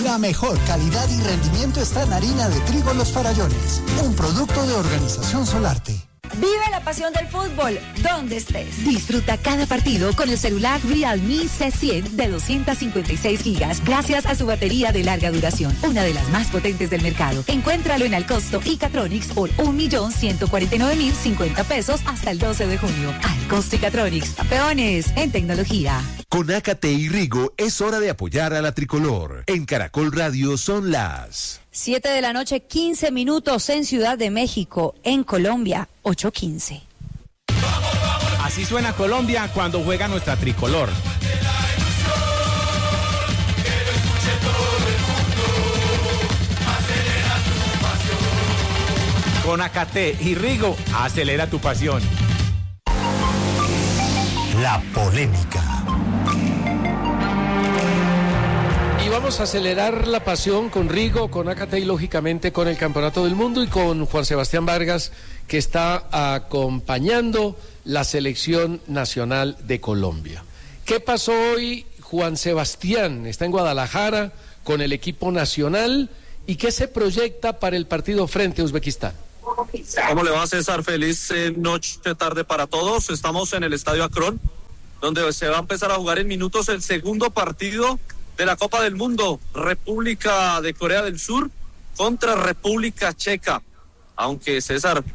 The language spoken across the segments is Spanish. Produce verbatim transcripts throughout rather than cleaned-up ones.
La mejor calidad y rendimiento está en harina de trigo Los Farallones, un producto de Organización Solarte. Vive la pasión del fútbol, donde estés. Disfruta cada partido con el celular Realme C cien de doscientas cincuenta y seis gigas, gracias a su batería de larga duración, una de las más potentes del mercado. Encuéntralo en Alcosto y Catronics por un millón ciento cuarenta y nueve mil cincuenta pesos hasta el doce de junio. Alcosto y Catronics, campeones en tecnología. Con Acate y Rigo es hora de apoyar a la tricolor. En Caracol Radio son las siete de la noche, quince minutos en Ciudad de México, en Colombia, ocho quince. Así suena Colombia cuando juega nuestra tricolor. Con Acate y Rigo, acelera tu pasión. La polémica. Y vamos a acelerar la pasión con Rigo, con Acate y lógicamente con el Campeonato del Mundo y con Juan Sebastián Vargas, que está acompañando la selección nacional de Colombia. ¿Qué pasó hoy, Juan Sebastián? Está en Guadalajara con el equipo nacional. ¿Y qué se proyecta para el partido frente a Uzbekistán? ¿Cómo le va, César? Feliz eh, noche, tarde para todos. Estamos en el Estadio Akron, donde se va a empezar a jugar en minutos el segundo partido de la Copa del Mundo, República de Corea del Sur contra República Checa. Aunque, César,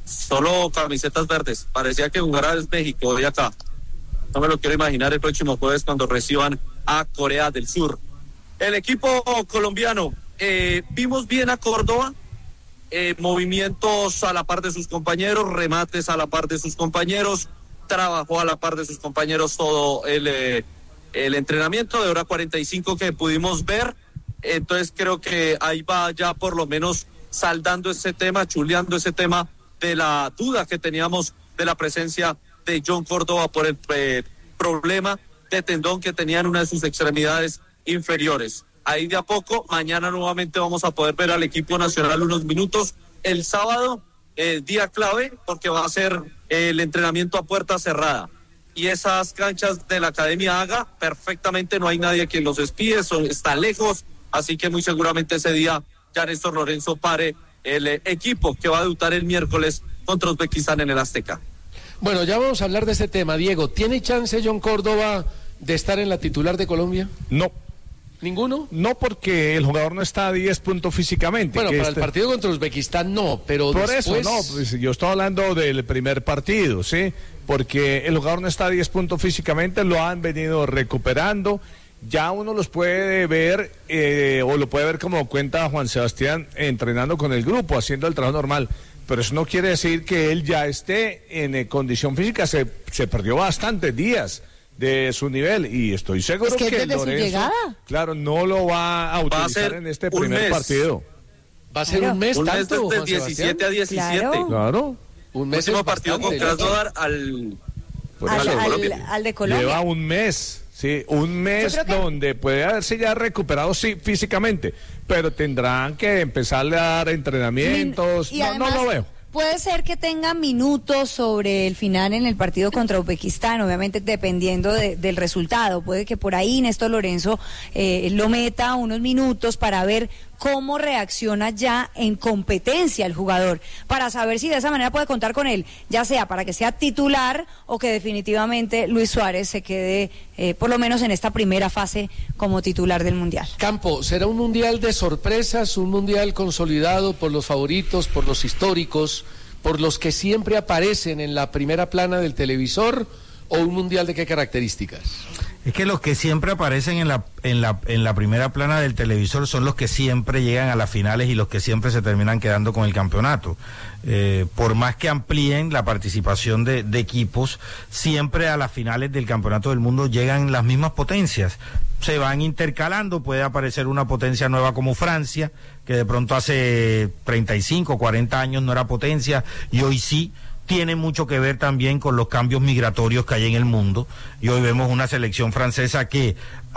solo camisetas verdes, parecía que jugara el México hoy acá. No me lo quiero imaginar el próximo jueves cuando reciban a Corea del Sur. El equipo colombiano, eh, vimos bien a Córdoba, eh, movimientos a la par de sus compañeros, remates a la par de sus compañeros, trabajó a la par de sus compañeros todo el... Eh, el entrenamiento de hora cuarenta y cinco que pudimos ver. Entonces creo que ahí va ya por lo menos saldando ese tema, chuleando ese tema de la duda que teníamos de la presencia de John Córdoba por el eh, problema de tendón que tenía en una de sus extremidades inferiores. Ahí de a poco, mañana nuevamente vamos a poder ver al equipo nacional unos minutos. El sábado, eh, día clave, porque va a ser eh, el entrenamiento a puerta cerrada. Y esas canchas de la Academia Haga, perfectamente no hay nadie quien los espíe, son, está lejos, así que muy seguramente ese día ya Néstor Lorenzo pare el eh, equipo que va a debutar el miércoles contra Uzbekistán en el Azteca. Bueno, ya vamos a hablar de este tema, Diego. ¿Tiene chance John Córdoba de estar en la titular de Colombia? No. ¿Ninguno? No, porque el jugador no está a diez puntos físicamente. Bueno, para este... el partido contra Uzbekistán no, pero Por después... eso, no, pues yo estoy hablando del primer partido, ¿sí? Porque el jugador no está a diez puntos físicamente, lo han venido recuperando. Ya uno los puede ver, eh, o lo puede ver como cuenta Juan Sebastián, entrenando con el grupo, haciendo el trabajo normal. Pero eso no quiere decir que él ya esté en eh, condición física, se, se perdió bastantes días de su nivel y estoy seguro es que, que desde Lorenzo, su llegada, claro, no lo va a utilizar va a en este primer mes. partido. Va a ser claro. un mes Un tanto, mes desde Juan diecisiete a diecisiete. Claro. Claro. Un mes Próximo es partido con bastante. Krasnodar al, Por al, eso. al, Colombia. al de Colombia. Lleva un mes, sí, un mes Yo creo que- donde puede haberse ya recuperado sí, físicamente, pero tendrán que empezarle a dar entrenamientos. Y no, además, no lo veo. puede ser que tenga minutos sobre el final en el partido contra Uzbekistán, obviamente dependiendo de, del resultado. Puede que por ahí Néstor Lorenzo eh, lo meta unos minutos para ver cómo reacciona ya en competencia el jugador, para saber si de esa manera puede contar con él, ya sea para que sea titular o que definitivamente Luis Suárez se quede eh, por lo menos en esta primera fase como titular del Mundial. Campo, ¿será un mundial de sorpresas, un mundial consolidado por los favoritos, por los históricos, por los que siempre aparecen en la primera plana del televisor, o un mundial de qué características? Es que los que siempre aparecen en la, en la, en la primera plana del televisor son los que siempre llegan a las finales y los que siempre se terminan quedando con el campeonato. Eh, por más que amplíen la participación de, de equipos, siempre a las finales del campeonato del mundo llegan las mismas potencias. Se van intercalando, puede aparecer una potencia nueva como Francia, que de pronto hace treinta y cinco, cuarenta años no era potencia y hoy sí. Tiene mucho que ver también con los cambios migratorios que hay en el mundo, y hoy vemos una selección francesa que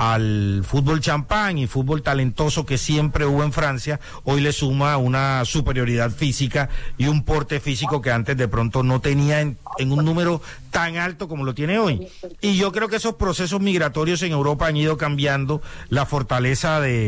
al fútbol champán y fútbol talentoso que siempre hubo en Francia, hoy le suma una superioridad física y un porte físico que antes de pronto no tenía en, en un número tan alto como lo tiene hoy. Y yo creo que esos procesos migratorios en Europa han ido cambiando la fortaleza de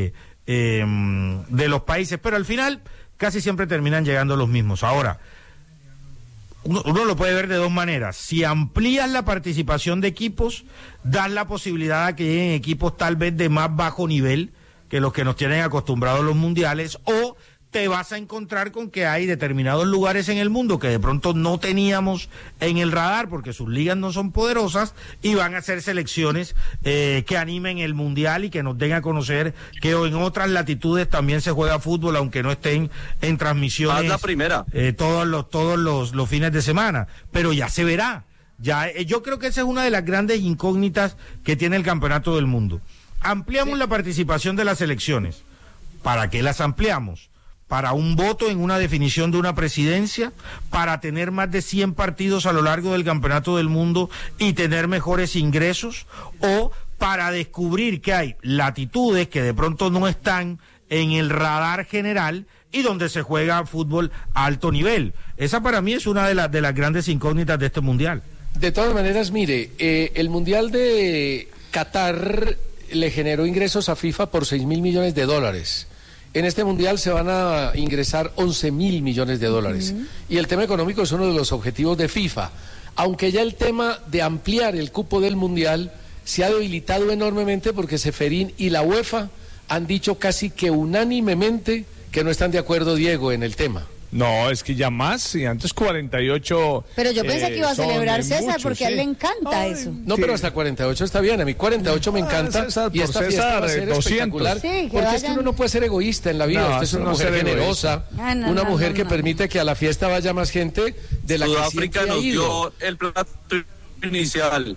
eh, de los países, pero al final casi siempre terminan llegando los mismos. Ahora, uno, uno lo puede ver de dos maneras. Si amplías la participación de equipos, das la posibilidad a que lleguen equipos tal vez de más bajo nivel que los que nos tienen acostumbrados los mundiales, o te vas a encontrar con que hay determinados lugares en el mundo que de pronto no teníamos en el radar porque sus ligas no son poderosas y van a hacer selecciones eh, que animen el mundial y que nos den a conocer que en otras latitudes también se juega fútbol, aunque no estén en transmisiones la primera. Eh, todos los todos los, los fines de semana, pero ya se verá. Ya, eh, yo creo que esa es una de las grandes incógnitas que tiene el Campeonato del Mundo. Ampliamos sí. la participación de las selecciones. ¿Para qué las ampliamos? ¿Para un voto en una definición de una presidencia? ¿Para tener más de cien partidos a lo largo del Campeonato del Mundo y tener mejores ingresos? ¿O para descubrir que hay latitudes que de pronto no están en el radar general y donde se juega fútbol a alto nivel? Esa para mí es una de, las de las grandes incógnitas de este Mundial. De todas maneras, mire, eh, el Mundial de Qatar le generó ingresos a FIFA por seis mil millones de dólares. En este mundial se van a ingresar once mil millones de dólares. Uh-huh. Y el tema económico es uno de los objetivos de FIFA. Aunque ya el tema de ampliar el cupo del mundial se ha debilitado enormemente porque Ceferín y la UEFA han dicho casi que unánimemente que no están de acuerdo, Diego, en el tema. No, es que ya más, y antes cuarenta y ocho... Pero yo pensé eh, que iba a celebrar César, muchos, porque sí. a él le encanta Ay, eso. No, sí. pero hasta cuarenta y ocho está bien, a mí cuarenta y ocho me encanta, ah, César, y esta César, fiesta va a ser doscientos. espectacular, sí, que porque vayan... es que uno no puede ser egoísta en la vida, no, usted es una no mujer generosa, ah, no, una no, mujer no, que no. permite que a la fiesta vaya más gente de la Sudáfrica que siempre ha nos ido. dio el plato inicial.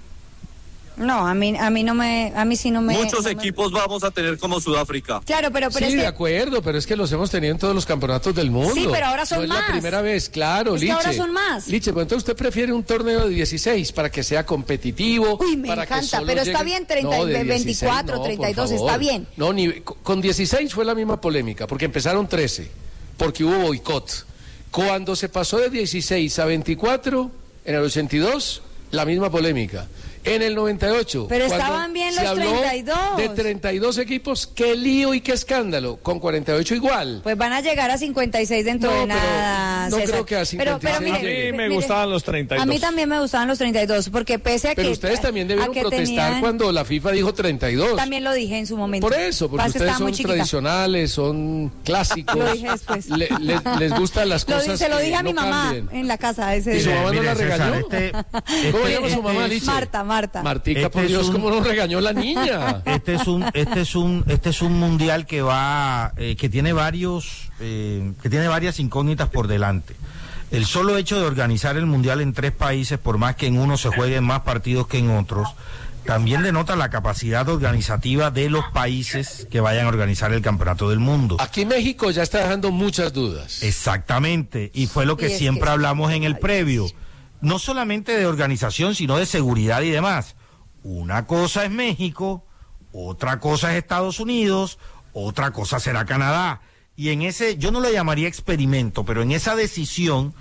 No, a mí, a mí no me, a mí sí no me... Muchos no equipos me... vamos a tener como Sudáfrica. Claro, pero, pero sí, es que... de acuerdo, pero es que los hemos tenido en todos los campeonatos del mundo. Sí, pero ahora son no más. Es la primera vez, claro, es que Liche. ahora son más. Liche, pues entonces usted prefiere un torneo de dieciséis para que sea competitivo. Uy, me para encanta, que solo pero está lleguen... bien, treinta, no, de veinticuatro, no, treinta y dos, favor. está bien. No, ni, con dieciséis fue la misma polémica, porque empezaron trece, porque hubo boicot. Cuando se pasó de dieciséis a veinticuatro, en el ochenta y dos, la misma polémica. En el noventa y ocho, pero estaban bien los treinta y dos. De treinta y dos equipos, qué lío y qué escándalo. Con cuarenta y ocho igual. Pues van a llegar a cincuenta y seis dentro no, de nada. No César. creo que a cincuenta y seis. Pero, pero mire, a mí me mire, gustaban los treinta y dos. A mí también me gustaban los treinta y dos, porque pese a pero que... Pero ustedes también debieron protestar tenían... cuando la FIFA dijo treinta y dos. También lo dije en su momento. Por eso, porque Pase ustedes son tradicionales, son clásicos. Lo dije después. Le, le, les gustan las lo cosas. di, se lo dije que a mi no mamá cambien. en la casa ese ¿Y su mamá Mire, no la César, regañó? este, este, ¿Cómo llama este, su mamá, Liche? Marta, Marta. Martica, Este por Dios, un... ¿cómo no regañó la niña? Este es un, este es un, este es un mundial que va, eh, que tiene varios, eh, que tiene varias incógnitas por delante. El solo hecho de organizar el mundial en tres países, por más que en uno se jueguen más partidos que en otros, también denota la capacidad organizativa de los países que vayan a organizar el Campeonato del Mundo. Aquí México ya está dejando muchas dudas. Exactamente, y fue lo que Y es siempre que... hablamos en el previo, no solamente de organización, sino de seguridad y demás. Una cosa es México, otra cosa es Estados Unidos, otra cosa será Canadá. Y en ese, yo no lo llamaría experimento, pero en esa decisión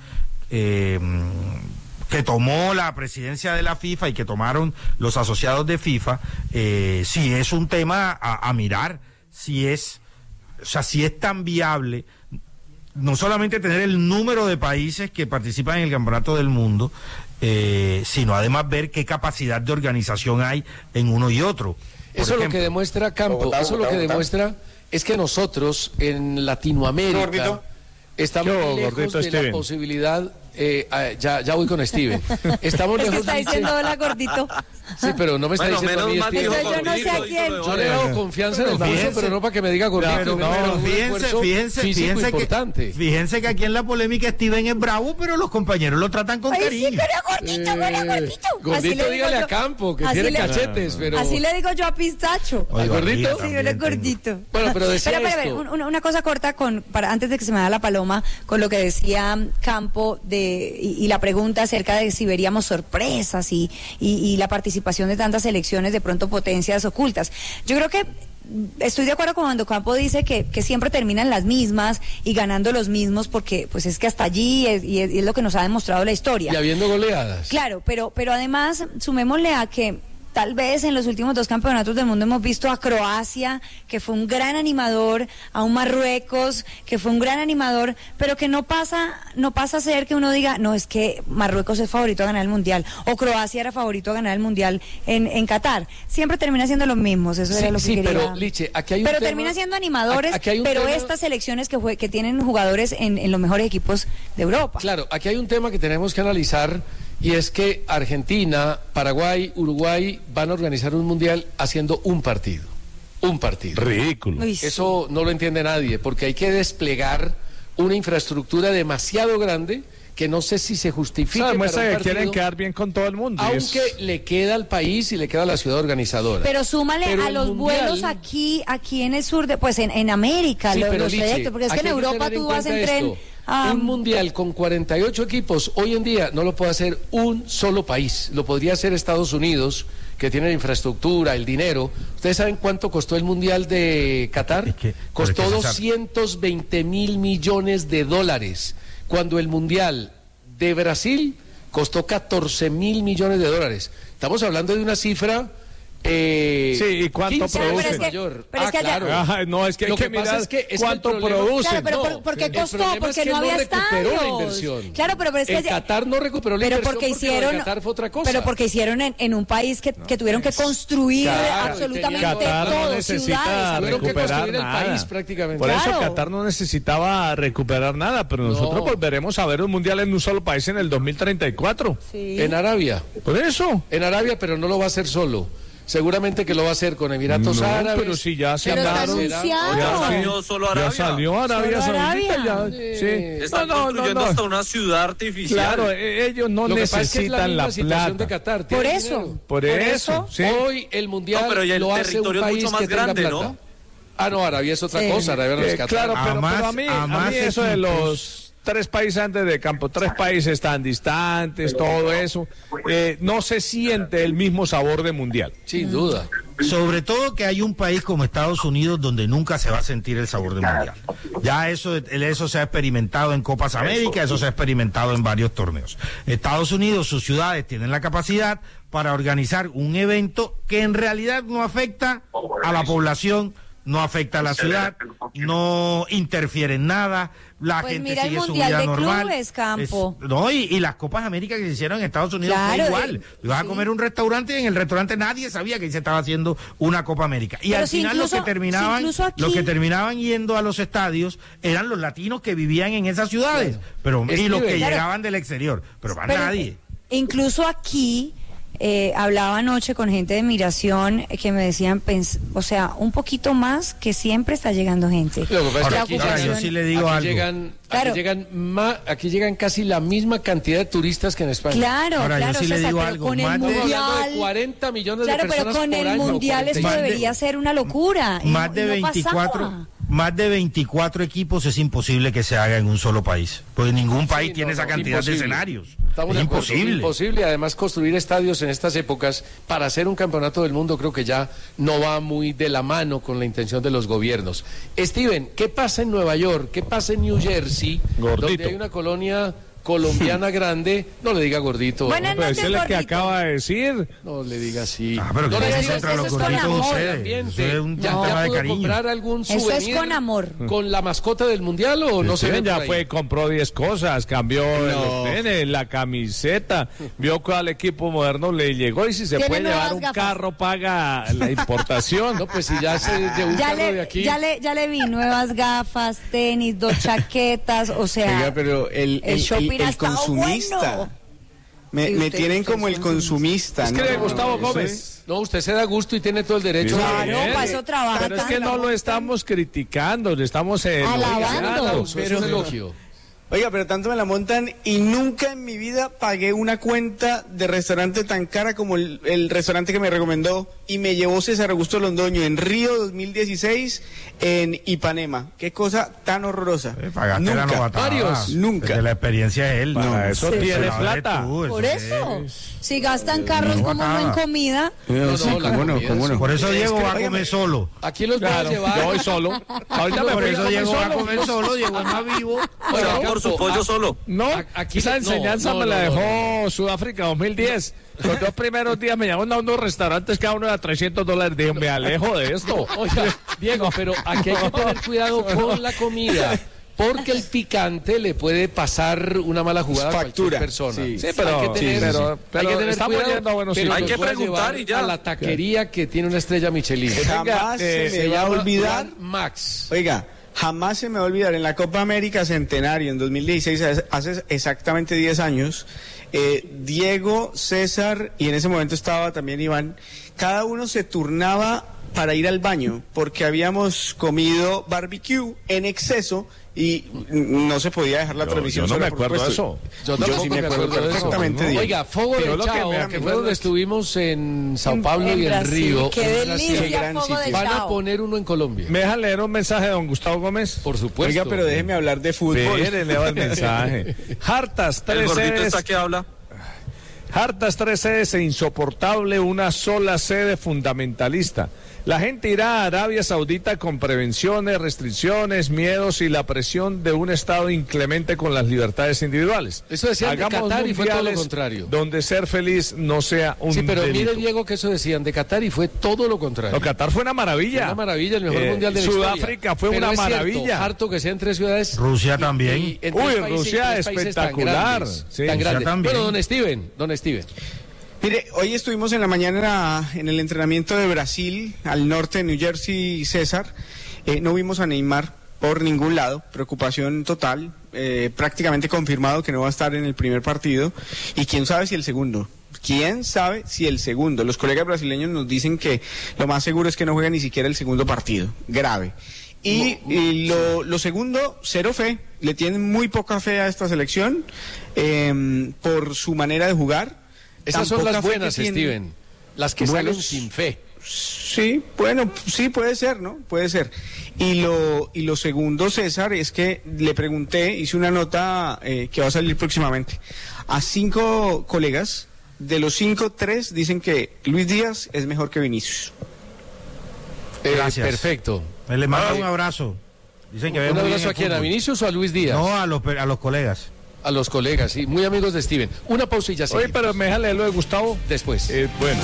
eh, que tomó la presidencia de la FIFA y que tomaron los asociados de FIFA, eh, si es un tema a, a mirar, si es, o sea, si es tan viable no solamente tener el número de países que participan en el Campeonato del Mundo, eh, sino además ver qué capacidad de organización hay en uno y otro. Por eso ejemplo, lo que demuestra Campo, Bogotá, eso Bogotá, lo que Bogotá. demuestra es que nosotros en Latinoamérica Gordito. estamos Yo, lejos gordito de Steven. la posibilidad, eh, ah, ya, ya voy con Steven, estamos Es que lejos está de- diciendo hola gordito. sí, pero no me está Bueno, diciendo a menos mí mal Steven. dijo Entonces yo no sé a gordito, quién. hizo Yo de le Ore. hago confianza en el Pero curso, fíjense- pero no para que me diga gordito. Pero me no, haga un fíjense, esfuerzo fíjense, físico fíjense importante. que, fíjense que aquí en la polémica Steven es bravo, pero los compañeros lo tratan con Ay, sí, cariño. que era gordito, que era gordito. Así Gordito, le digo dígale yo. a Campo que Así tiene le- cachetes, pero... Así le digo yo a Pistacho. Oye, ¿Al gordito? barriga Sí, yo también le tengo. gordito. Bueno, pero decía Pero, pero, esto. pero, un- una cosa corta con para antes de que se me da la paloma con lo que decía Campo de y, y la pregunta acerca de si veríamos sorpresas y, y, y la participación de tantas elecciones, de pronto potencias ocultas. Yo creo que estoy de acuerdo con cuando Campo dice que, que siempre terminan las mismas y ganando los mismos porque pues es que hasta allí es, y es, y es lo que nos ha demostrado la historia. Y habiendo goleadas. Claro, pero pero además sumémosle a que tal vez en los últimos dos campeonatos del mundo hemos visto a Croacia, que fue un gran animador, a un Marruecos, que fue un gran animador, pero que no pasa, no pasa a ser que uno diga, no, es que Marruecos es favorito a ganar el Mundial, o Croacia era favorito a ganar el Mundial en, en Qatar. Siempre termina siendo los mismos, eso sí, era lo que sí, quería. Pero, Liche, aquí hay un pero tema, termina siendo animadores, aquí hay un pero tema, estas selecciones que, fue, que tienen jugadores en, en los mejores equipos de Europa. Claro, aquí hay un tema que tenemos que analizar, y es que Argentina, Paraguay, Uruguay van a organizar un mundial haciendo un partido. Un partido. Ridículo. Uy, sí. Eso no lo entiende nadie, porque hay que desplegar una infraestructura demasiado grande que no sé si se justifica. Eso demuestra que quieren quedar bien con todo el mundo. Aunque es... le queda al país y le queda a la ciudad organizadora. Pero súmale Pero a los mundial, vuelos aquí aquí en el sur, de, pues en, en América, sí, los, pero los Liche, trayectos, porque es que en hay Europa tener tú vas en cuenta tren. esto. a- Un mundial con cuarenta y ocho equipos hoy en día no lo puede hacer un solo país. Lo podría hacer Estados Unidos, que tiene la infraestructura, el dinero. ¿Ustedes saben cuánto costó el mundial de Qatar? Es que- Costó pero es que doscientos veinte mil millones de dólares, cuando el mundial de Brasil costó catorce mil millones de dólares. Estamos hablando de una cifra... Eh, Sí, ¿y cuánto quince producen? veces Pero es que- mayor. pero es Ah, que allá- claro. Ajá, no, es que hay Lo que, que pasa mirar es que- es que el cuánto problema- producen. Claro, pero, No, por- porque el costó, problema es porque que no no había recuperó la estadios. inversión. Claro, pero, pero es que En ya- Qatar no recuperó la pero inversión porque porque lo de hicieron, Qatar fue otra cosa. pero porque hicieron en, en un país que, que tuvieron que construir Claro, absolutamente Qatar todo, no necesita ciudades. Tuvieron que recuperar construir el nada. país prácticamente. Por eso Claro. Qatar no necesitaba recuperar nada, pero nosotros No. volveremos a ver un mundial en un solo país en el dos mil treinta y cuatro. Sí. En Arabia. Por eso. En Arabia, pero no lo va a hacer solo. Seguramente que lo va a hacer con Emiratos No, Árabes. pero si ya se Pero está hablaron. anunciado. Ya No. salió solo Ya Arabia. salió Arabia Solo Saudita, Arabia. ya. Sí. Están No, no, no, construyendo no. hasta una ciudad artificial. Claro, e- ellos no Lo que pasa es que es la necesitan misma la situación plata. de Qatar. Por tienen eso. dinero. Por eso, sí. Hoy el mundial No, pero ya el lo hace un territorio es país mucho más que tenga grande, plata. ¿no? Ah, no, Arabia es otra Sí. cosa. Arabia no es Eh, Qatar. claro, A pero, más- pero a mí, a a más mí eso de equipos. los tres países antes de campo, tres países tan distantes, todo eso, eh, no se siente el mismo sabor de mundial. Sin duda. Sobre todo que hay un país como Estados Unidos donde nunca se va a sentir el sabor del mundial. Ya eso, eso se ha experimentado en Copas América, eso se ha experimentado en varios torneos. Estados Unidos, sus ciudades tienen la capacidad para organizar un evento que en realidad no afecta a la población, no afecta a la ciudad, no interfiere en nada, la Pues gente mira el sigue su Mundial vida de normal. Clubes, Campo. Es- no, y, y las Copas América que se hicieron en Estados Unidos Claro, fue igual. eh, Ibas a sí. comer en un restaurante y en el restaurante nadie sabía que se estaba haciendo una Copa América. Y Pero al si final incluso- los que terminaban, si incluso aquí- los que terminaban yendo a los estadios eran los latinos que vivían en esas ciudades, pero Es y los nivel. que Claro. llegaban del exterior, pero más Pero, nadie. eh, Incluso aquí, eh, hablaba anoche con gente de migración eh, que me decían, pens- o sea, un poquito más que siempre está llegando gente. Lo que pasa es que Ahora, aquí ahora, llegan, yo sí le digo aquí algo. llegan, Claro. aquí llegan ma- aquí llegan casi la misma cantidad de turistas que en España. Claro, Ahora, yo claro, sí le César, digo pero algo, con el más de- Estamos hablando de mundial. cuarenta millones Claro, de pero personas con por el año, mundial esto cuarenta y cinco. debería ser una locura. y Más no- de y no veinticuatro, pasaba. más de veinticuatro equipos es imposible que se haga en un solo país, porque ningún país Sí, tiene no, esa no, cantidad de imposible. escenarios. Estamos es de acuerdo, imposible. Imposible, además construir estadios en estas épocas para hacer un campeonato del mundo creo que ya no va muy de la mano con la intención de los gobiernos. Steven, ¿qué pasa en Nueva York? ¿Qué pasa en New Jersey? Gordito. Donde hay una colonia colombiana grande, no le diga gordito. Buenas Pero noches, ese es el que gordito. acaba de decir. No le diga así. Ah, pero que no no le se diga centra eso los es con gorditos amor. ustedes. ambiente. Eso es un ¿Ya, tema ya de pudo cariño. comprar algún Eso es souvenir con amor. con la mascota del mundial o no se Steven ve ya por ahí? fue, compró diez cosas, cambió No. el pene, la camiseta, vio cuál equipo moderno le llegó y si se Tiene puede llevar nuevas un gafas. carro paga la importación. No, pues si ya se llevó un Ya carro de le, aquí. ya, le, ya le vi nuevas gafas, tenis, dos chaquetas, o sea, Oiga, pero el, el el, shopping el- ha el estado consumista. bueno. Me, Sí, me usted- tienen usted como es el un consumista. Es ¿no? que Gustavo Eso Gómez. es- No, usted se da gusto y tiene todo el derecho. Sí, a- Claro, bien. para eso trabaja Pero es que tanto. no lo estamos criticando, le estamos eh, Alabando. elogiando. Eso es un elogio. Oiga, pero tanto me la montan y nunca en mi vida pagué una cuenta de restaurante tan cara como el, el restaurante que me recomendó y me llevó César Augusto Londoño en Río dos mil dieciséis en Ipanema. Qué cosa tan horrorosa. Eh, pagaste nunca, la novatada. varios, nunca. De la experiencia de él. Para No, eso sí, tiene se la vale plata. tú, Por eso, es- si gastan carros, como no en comida. No, no, sí, la cómo no, comida cómo es- no. Por eso Es Diego que, va a óigame, comer solo. Aquí los voy a Claro, llevar. yo voy solo. Ahorita me Por fui a eso comer Diego va a solo. comer solo, Diego es más vivo. Bueno, Por Ricardo, su pollo ah, solo. No, A- aquí esa no, enseñanza no, me la no, no, dejó Sudáfrica dos mil diez. Los dos primeros días me llamaron a unos restaurantes, cada uno era trescientos dólares. Dije, me alejo de esto. Oiga, Diego, pero aquí hay que tener cuidado con la comida. Porque el picante le puede pasar una mala jugada a cualquier Factura, persona. sí. Sí, pero- hay que tener, sí, pero- hay pero que tener estamos cuidado, yendo a buenos pero sitios. Hay nos que voy a preguntar llevar y ya. a la taquería que tiene una estrella Michelin. Jamás eh, se Se me va a llama olvidar. Plan Max. Oiga, jamás se me va a olvidar, en la Copa América Centenario en dos mil dieciséis, hace- hace exactamente diez años, eh, Diego, César y en ese momento estaba también Iván, cada uno se turnaba para ir al baño porque habíamos comido barbecue en exceso y no se podía dejar la Yo- transmisión. yo no sola, me por acuerdo de supuesto. eso. Yo tampoco sí me acuerdo de eso. perfectamente, Diego. Oiga, Fogo Pero de lo que Chao, me que, acuerdo fue donde es- estuvimos en Sao En- Paulo en y en Brasil. Río. Qué en Brasil. Qué delicia, gran Fogo de sitio. Van a Chao. poner uno en Colombia. ¿Me deja leer un mensaje de don Gustavo Gómez? Por supuesto. Oiga, pero déjeme hablar de fútbol. Espere, leo el mensaje. Hartas El tres gordito sedes. está que habla. Hartas tres sedes e insoportable una sola sede fundamentalista. La gente irá a Arabia Saudita con prevenciones, restricciones, miedos y la presión de un Estado inclemente con las libertades individuales. Eso decían de Hagamos Qatar y fue todo lo mundiales contrario. donde ser feliz no sea un Sí, pero delito. mire, Diego, que eso decían de Qatar y fue todo lo contrario. No, Qatar fue una maravilla. Fue una maravilla, el mejor Eh, mundial de la Sudáfrica historia. fue Pero una es cierto, maravilla. harto que sea en tres ciudades. Rusia y- también. y en Uy, tres países, Rusia en tres países tan espectacular. grandes, Sí, tan Rusia grandes. también. Bueno, don Steven, don Steven. Mire, hoy estuvimos en la mañana en el entrenamiento de Brasil, al norte de New Jersey, César. Eh, no vimos a Neymar por ningún lado, preocupación total, eh, prácticamente confirmado que no va a estar en el primer partido. Y quién sabe si el segundo. ¿Quién sabe si el segundo? Los colegas brasileños nos dicen que lo más seguro es que no juegue ni siquiera el segundo partido. Grave. Y, y lo, lo segundo, cero fe. Le tienen muy poca fe a esta selección eh, por su manera de jugar. Esas Tan son poca las fe que buenas, tienen. Steven. Las que Bueno, salen sin fe. Sí, bueno, sí puede ser, ¿no? Puede ser. Y lo, y lo segundo, César, es que le pregunté, hice una nota eh, que va a salir próximamente, a cinco colegas, de los cinco, tres dicen que Luis Díaz es mejor que Vinicius. Eh, Gracias. Perfecto. Le mando Ay. un abrazo. Dicen que ve ¿Un muy bien abrazo el a quién? ¿A fútbol. Vinicius o a Luis Díaz? No, a los, a los colegas. A los colegas, sí. Muy amigos de Steven. Una pausa y ya Oye, seguimos. pero me deja leer lo de Gustavo. Después. Eh, bueno.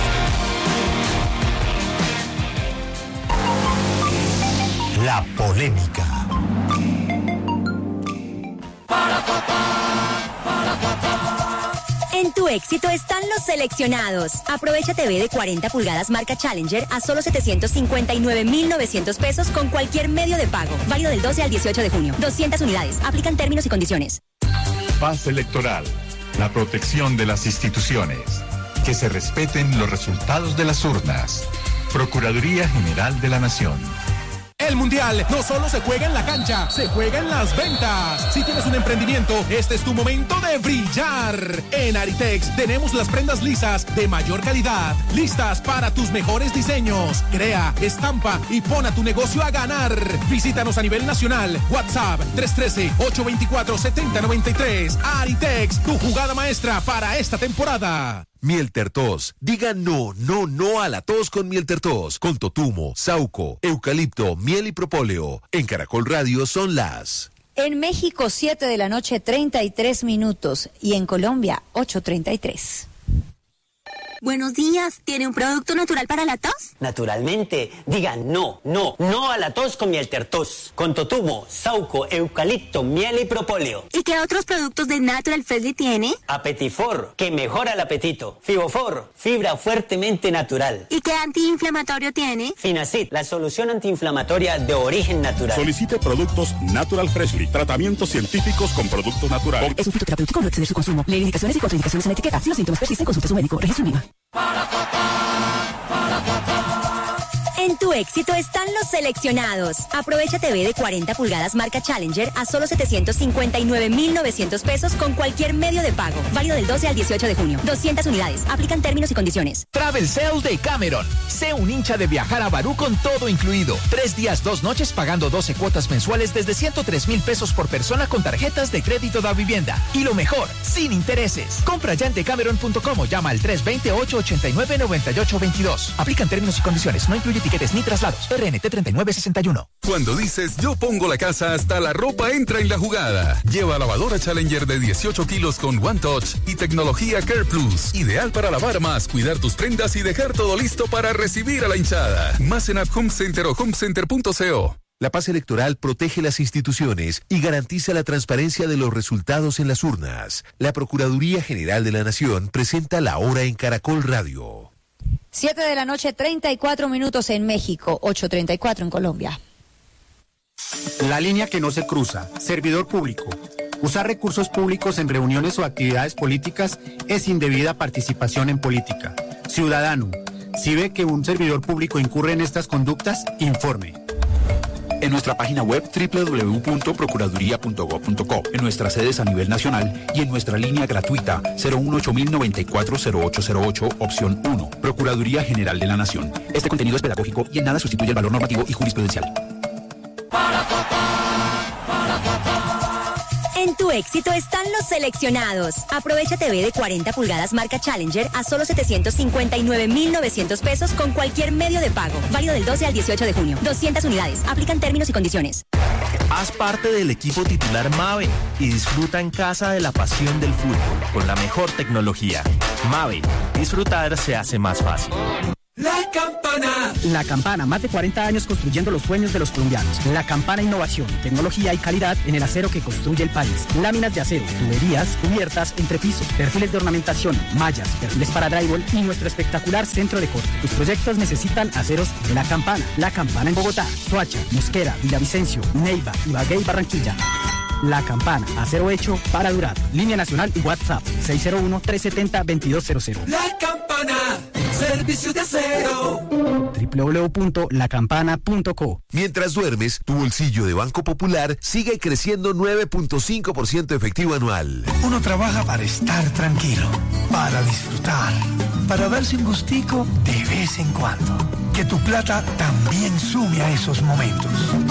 La polémica. En tu éxito están los seleccionados. Aprovecha T V de cuarenta pulgadas marca Challenger a solo setecientos cincuenta y nueve mil novecientos pesos con cualquier medio de pago. Válido del doce al dieciocho de junio. doscientas unidades. Aplican términos y condiciones. Paz electoral. La protección de las instituciones. Que se respeten los resultados de las urnas. Procuraduría General de la Nación. El Mundial no solo se juega en la cancha, se juega en las ventas. Si tienes un emprendimiento, este es tu momento de brillar. En Aritex tenemos las prendas lisas de mayor calidad, listas para tus mejores diseños. Crea, estampa y pon a tu negocio a ganar. Visítanos a nivel nacional. WhatsApp tres uno tres, ocho dos cuatro, siete cero nueve tres. Aritex, tu jugada maestra para esta temporada. Miel Tertos. Diga no, no, no a la tos con Miel Tertos. Con totumo, sauco, eucalipto, miel y propóleo. En Caracol Radio son las... En México, siete de la noche, treinta y tres minutos. Y en Colombia, ocho treinta y tres. Buenos días. ¿Tiene un producto natural para la tos? Naturalmente, diga no, no, no a la tos con Miel Tertos. Con totumo, sauco, eucalipto, miel y propóleo. ¿Y qué otros productos de Natural Freshly tiene? Apetifor, que mejora el apetito. Fibofor, fibra fuertemente natural. ¿Y qué antiinflamatorio tiene? Finacid, la solución antiinflamatoria de origen natural. Solicite productos Natural Freshly, tratamientos científicos con productos naturales. Es un fitoterapéutico, no exceder su consumo. Lee indicaciones y contraindicaciones en la etiqueta. Si los síntomas persisten, consulte a su médico. Registro IVA. En tu éxito están los seleccionados. Aprovecha T V de cuarenta pulgadas marca Challenger a solo setecientos cincuenta y nueve mil novecientos pesos con cualquier medio de pago. Válido del doce al dieciocho de junio. doscientas unidades. Aplican términos y condiciones. Travel Sale de Cameron. Sé un hincha de viajar a Barú con todo incluido. Tres días, dos noches pagando doce cuotas mensuales desde ciento tres mil pesos por persona con tarjetas de crédito da vivienda. Y lo mejor, sin intereses. Compra ya en decameron punto com o llama al tres dos cero, ocho ocho nueve, nueve ocho dos dos. Aplican términos y condiciones. No incluye tiquetes ni traslados. R N T treinta y nueve sesenta y uno. Cuando dices yo pongo la casa, hasta la ropa entra en la jugada. Lleva lavadora Challenger de dieciocho kilos con One Touch y tecnología Care Plus. Ideal para lavar más, cuidar tus prendas y dejar todo listo para recibir a la hinchada. Más en App Home Center o homecenter punto co. La paz electoral protege las instituciones y garantiza la transparencia de los resultados en las urnas. La Procuraduría General de la Nación presenta La Hora en Caracol Radio. Siete de la noche, treinta y cuatro minutos en México, ocho treinta y cuatro en Colombia. La línea que no se cruza. Servidor público. Usar recursos públicos en reuniones o actividades políticas es indebida participación en política. Ciudadano, si ve que un servidor público incurre en estas conductas, informe. En nuestra página web doble u doble u doble u punto procuraduría punto gob punto co, en nuestras sedes a nivel nacional y en nuestra línea gratuita cero uno ocho mil noventa y cuatro cero ocho cero ocho, opción uno. Procuraduría General de la Nación. Este contenido es pedagógico y en nada sustituye el valor normativo y jurisprudencial. En tu éxito están los seleccionados. Aprovecha T V de cuarenta pulgadas marca Challenger a solo setecientos cincuenta y nueve mil novecientos pesos con cualquier medio de pago. Válido del doce al dieciocho de junio. doscientas unidades. Aplican términos y condiciones. Haz parte del equipo titular Mave y disfruta en casa de la pasión del fútbol con la mejor tecnología. Mave, disfrutar se hace más fácil. La Campana. La Campana, más de cuarenta años construyendo los sueños de los colombianos. La Campana, innovación, tecnología y calidad en el acero que construye el país. Láminas de acero, tuberías, cubiertas, entrepiso, perfiles de ornamentación, mallas, perfiles para drywall y nuestro espectacular centro de corte. Tus proyectos necesitan aceros de La Campana. La Campana en Bogotá, Soacha, Mosquera, Villavicencio, Neiva, Ibagué y Barranquilla. La Campana, acero hecho para durar. Línea nacional y WhatsApp seis cero uno, tres siete cero, dos dos cero cero. La Campana, servicio de acero. doble u doble u doble u punto la campana punto co. Mientras duermes, tu bolsillo de Banco Popular sigue creciendo nueve punto cinco por ciento efectivo anual. Uno trabaja para estar tranquilo, para disfrutar, para darse un gustico de vez en cuando. Que tu plata también sume a esos momentos.